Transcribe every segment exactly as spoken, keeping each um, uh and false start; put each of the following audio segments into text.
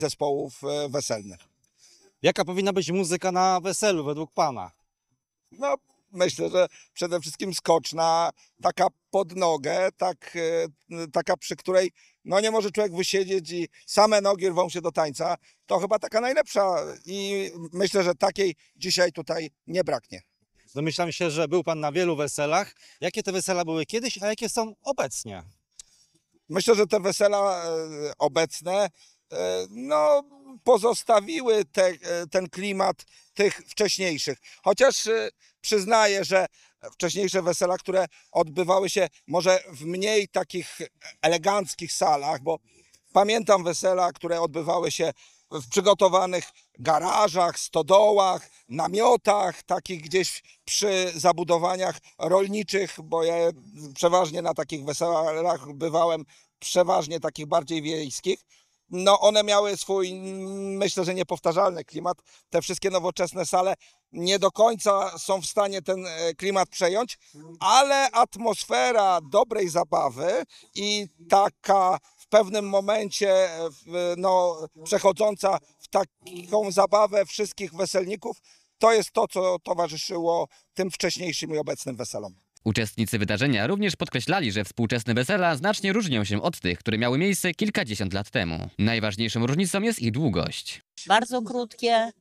zespołów e, weselnych. Jaka powinna być muzyka na weselu według pana? No, myślę, że przede wszystkim skoczna, taka pod nogę, tak, e, taka przy której no nie może człowiek wysiedzieć i same nogi rwą się do tańca. To chyba taka najlepsza i myślę, że takiej dzisiaj tutaj nie braknie. Domyślam się, że był pan na wielu weselach. Jakie te wesela były kiedyś, a jakie są obecnie? Myślę, że te wesela e, obecne e, no, pozostawiły te, e, ten klimat tych wcześniejszych. Chociaż e, przyznaję, że wcześniejsze wesela, które odbywały się może w mniej takich eleganckich salach, bo pamiętam wesela, które odbywały się w przygotowanych garażach, stodołach, namiotach, takich gdzieś przy zabudowaniach rolniczych, bo ja przeważnie na takich weselach bywałem, przeważnie takich bardziej wiejskich. No one miały swój, myślę, że niepowtarzalny klimat. Te wszystkie nowoczesne sale nie do końca są w stanie ten klimat przejąć, ale atmosfera dobrej zabawy i taka w pewnym momencie no, przechodząca w taką zabawę wszystkich weselników, to jest to, co towarzyszyło tym wcześniejszym i obecnym weselom. Uczestnicy wydarzenia również podkreślali, że współczesne wesela znacznie różnią się od tych, które miały miejsce kilkadziesiąt lat temu. Najważniejszą różnicą jest ich długość. Bardzo krótkie,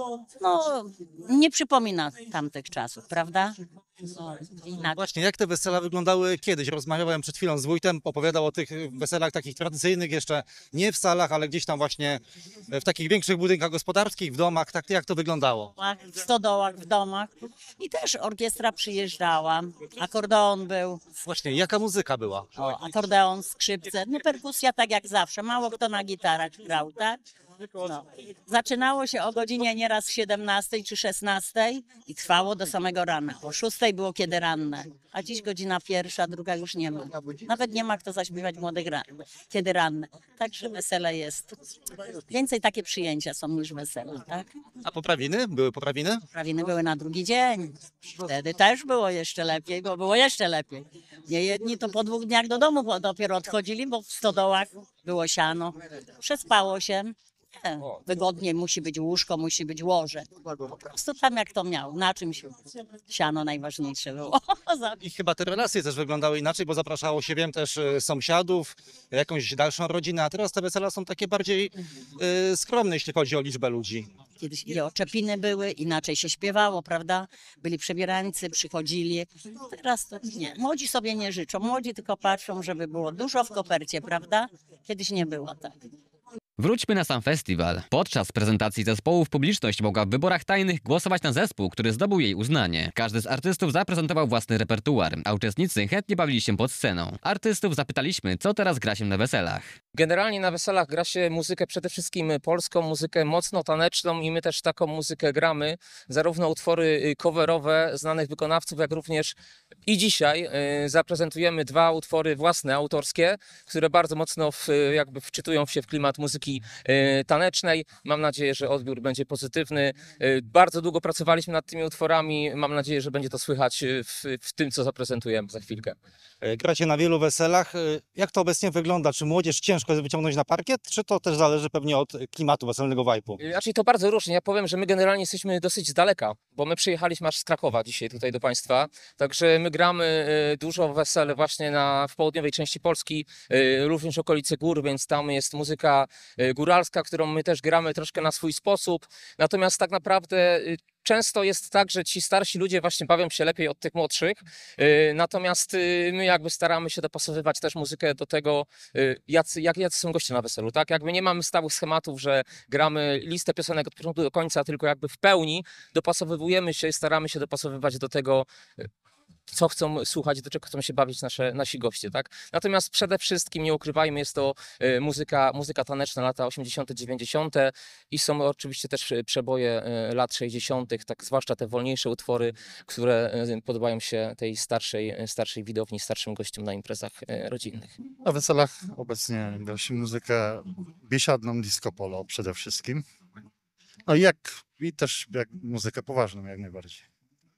no nie przypomina tamtych czasów, prawda? No, inaczej. Właśnie, jak te wesela wyglądały kiedyś? Rozmawiałem przed chwilą z wójtem, opowiadał o tych weselach takich tradycyjnych, jeszcze nie w salach, ale gdzieś tam właśnie w takich większych budynkach gospodarskich, w domach. Tak jak to wyglądało? W stodołach, w domach. I też orkiestra przyjeżdżała, akordeon był, Właśnie, jaka muzyka była? o, akordeon, skrzypce, no perkusja tak jak zawsze, mało kto na gitarach grał, tak? No. Zaczynało się o godzinie nieraz siedemnastej czy szesnastej i trwało do samego rana. O szóstej było kiedy ranne, a dziś godzina pierwsza, druga już nie ma. Nawet nie ma kto zaśpiewać młodych ran, kiedy ranne. Także wesele jest. Więcej takie przyjęcia są niż wesele, tak? A poprawiny? Były poprawiny? Prawiny były na drugi dzień. Wtedy też było jeszcze lepiej, bo było jeszcze lepiej. Nie jedni to po dwóch dniach do domu dopiero odchodzili, bo w stodołach było siano. Przespało się. Nie, wygodnie musi być łóżko, musi być łoże. Po prostu tam jak to miał, na czymś siano najważniejsze było. I chyba te relacje też wyglądały inaczej, bo zapraszało się, wiem, też e, sąsiadów, jakąś dalszą rodzinę, a teraz te wesela są takie bardziej e, skromne, jeśli chodzi o liczbę ludzi. Kiedyś i oczepiny były, inaczej się śpiewało, prawda? Byli przebierańcy, przychodzili. Teraz to nie. Młodzi sobie nie życzą, młodzi tylko patrzą, żeby było dużo w kopercie, prawda? Kiedyś nie było tak. Wróćmy na sam festiwal. Podczas prezentacji zespołów publiczność mogła w wyborach tajnych głosować na zespół, który zdobył jej uznanie. Każdy z artystów zaprezentował własny repertuar, a uczestnicy chętnie bawili się pod sceną. Artystów zapytaliśmy, co teraz gra się na weselach. Generalnie na weselach gra się muzykę przede wszystkim polską, muzykę mocno taneczną i my też taką muzykę gramy. Zarówno utwory coverowe znanych wykonawców, jak również i dzisiaj y, zaprezentujemy dwa utwory własne, autorskie, które bardzo mocno w, jakby wczytują się w klimat muzyki y, tanecznej. Mam nadzieję, że odbiór będzie pozytywny. Y, bardzo długo pracowaliśmy nad tymi utworami. Mam nadzieję, że będzie to słychać w, w tym, co zaprezentujemy za chwilkę. E, Gracie na wielu weselach. E, Jak to obecnie wygląda? Czy młodzież ciężko jest wyciągnąć na parkiet, czy to też zależy pewnie od klimatu, weselnego vibe'u? Znaczy to bardzo różnie. Ja powiem, że my generalnie jesteśmy dosyć z daleka, bo my przyjechaliśmy aż z Krakowa dzisiaj tutaj do Państwa. Także my gramy y, dużo wesel właśnie na, w południowej części Polski, y, również okolice gór, więc tam jest muzyka y, góralska, którą my też gramy troszkę na swój sposób. Natomiast tak naprawdę y, często jest tak, że ci starsi ludzie właśnie bawią się lepiej od tych młodszych, y, natomiast y, my jakby staramy się dopasowywać też muzykę do tego, y, jacy, jak, jacy są goście na weselu, tak? Jakby nie mamy stałych schematów, że gramy listę piosenek od początku do końca, tylko jakby w pełni dopasowywujemy się i staramy się dopasowywać do tego, y, co chcą słuchać, do czego chcą się bawić nasze, nasi goście, tak? Natomiast przede wszystkim, nie ukrywajmy, jest to y, muzyka, muzyka taneczna lata osiemdziesiąte, dziewięćdziesiąte i są oczywiście też przeboje y, lat sześćdziesiątych, tak zwłaszcza te wolniejsze utwory, które y, podobają się tej starszej, starszej widowni, starszym gościom na imprezach y, rodzinnych. Na weselach obecnie gra się muzykę biesiadną, disco polo przede wszystkim. No i jak i też jak muzykę poważną jak najbardziej.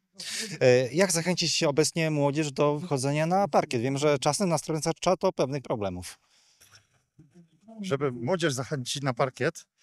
E, Jak zachęcić obecnie młodzież do wchodzenia na parkiet? Wiem, że czasem nastręcza to pewnych problemów. żeby młodzież zachęcić na parkiet,